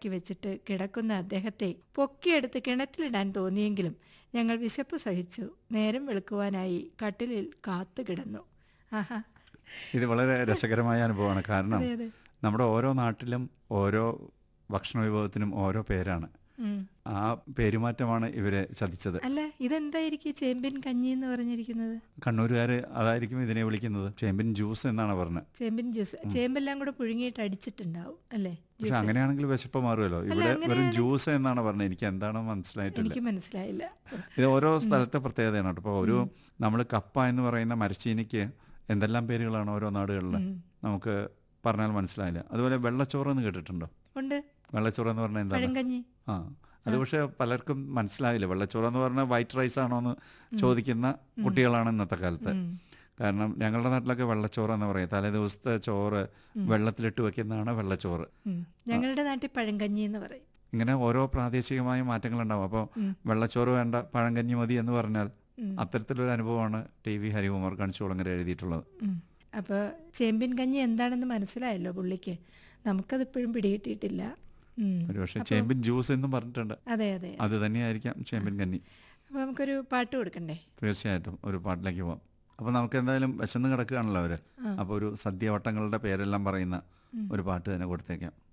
തയ്യാറാക്കി വെച്ചിട്ട് കിടക്കുന്ന അദ്ദേഹത്തെ പൊക്കിയെടുത്ത് കിണറ്റിലിടാൻ തോന്നിയെങ്കിലും ഞങ്ങൾ വിശപ്പ് സഹിച്ചു നേരം വെളുക്കുവാനായി കട്ടിലിൽ കാത്തു കിടന്നു. ആഹാ, ഇത് വളരെ രസകരമായ അനുഭവമാണ്. കാരണം അതെ അതെ. നമ്മുടെ ഓരോ നാട്ടിലും ഓരോ ഭക്ഷണ വിഭവത്തിനും ഓരോ പേരാണ്. ആ പേരുമാറ്റമാണ് ഇവരെ ചതിച്ചത്. അല്ല, ഇതെന്തായിരിക്കും ചേമ്പിൻ കഞ്ഞി എന്ന് പറഞ്ഞിരിക്കുന്നത്? കണ്ണൂരുകാര് അതായിരിക്കും ഇതിനെ വിളിക്കുന്നത്. ചേമ്പിൻ ജ്യൂസ് എന്നാണ് പറഞ്ഞത്. ചേമ്പിൻ ജ്യൂസ്, ചേമ്പെല്ലാം കൂടെ പുഴുങ്ങിയിട്ട് അടിച്ചിട്ടുണ്ടാവും അല്ലേ? പക്ഷെ അങ്ങനെയാണെങ്കിലും വിശപ്പ് മാറുമല്ലോ. ഇവിടെ വെറും ജ്യൂസ് എന്നാണ് പറഞ്ഞത്. എനിക്ക് എന്താണെന്ന് മനസ്സിലായിട്ടില്ല. എനിക്ക് മനസ്സിലായില്ല. ഇത് ഓരോ സ്ഥലത്തെ പ്രത്യേകതയാണ് കേട്ടോ. ഇപ്പോൾ ഒരു നമ്മൾ കപ്പ എന്ന് പറയുന്ന മരച്ചീനിക്ക് എന്തെല്ലാം പേരുകളാണ് ഓരോ നാടുകളിൽ, നമുക്ക് പറഞ്ഞാൽ മനസ്സിലായില്ല. അതുപോലെ വെള്ളച്ചോറ് എന്ന് കേട്ടിട്ടുണ്ടോ? ഉണ്ട്. വെള്ളച്ചോറ് എന്ന് പറഞ്ഞാൽ എന്താണ്? പഴങ്കഞ്ഞി. ആ, അത് പക്ഷെ പലർക്കും മനസ്സിലാവില്ല. വെള്ളച്ചോറ് എന്ന് പറഞ്ഞാൽ വൈറ്റ് റൈസ് ആണോ എന്ന് ചോദിക്കുന്ന കുട്ടികളാണ് ഇന്നത്തെ കാലത്ത്. കാരണം ഞങ്ങളുടെ നാട്ടിലൊക്കെ വെള്ളച്ചോറ് എന്ന് പറയും. തലേ ദിവസത്തെ ചോറ് വെള്ളത്തിലിട്ട് വെക്കുന്നതാണ് വെള്ളച്ചോറ്. ഞങ്ങളുടെ നാട്ടിൽ പഴങ്കഞ്ഞി എന്ന് പറയും. ഇങ്ങനെ ഓരോ പ്രാദേശികമായ മാറ്റങ്ങളുണ്ടാവും. അപ്പോൾ വെള്ളച്ചോറ് വേണ്ട, പഴങ്കഞ്ഞി മതി എന്ന് പറഞ്ഞാൽ അത്തരത്തിലൊരു അനുഭവമാണ് ടി.വി. ഹരികുമാർ കണിച്ചുകുളങ്ങര എഴുതിയിട്ടുള്ളത്. അപ്പോൾ ചേമ്പിൻ കഞ്ഞി എന്താണെന്ന് മനസ്സിലായല്ലോ പുള്ളിക്ക്. നമുക്കതിപ്പോഴും പിടികിട്ടിയിട്ടില്ല. പക്ഷേ ചേമ്പിൻ ജ്യൂസ് എന്നും പറഞ്ഞിട്ടുണ്ട്. അതെ അതെ, അത് തന്നെയായിരിക്കാം ചേമ്പിൻ കഞ്ഞി. അപ്പോൾ നമുക്കൊരു പാട്ട് കൊടുക്കണ്ടേ? തീർച്ചയായിട്ടും ഒരു പാട്ടിലേക്ക് പോവാം. അപ്പോൾ നമുക്ക് എന്തായാലും വിശന്ന് കിടക്കുകയാണല്ലോ അവർ. അപ്പോൾ ഒരു സദ്യവട്ടങ്ങളുടെ പേരെല്ലാം പറയുന്ന ഒരു പാട്ട് തന്നെ കൊടുത്തേക്കാം.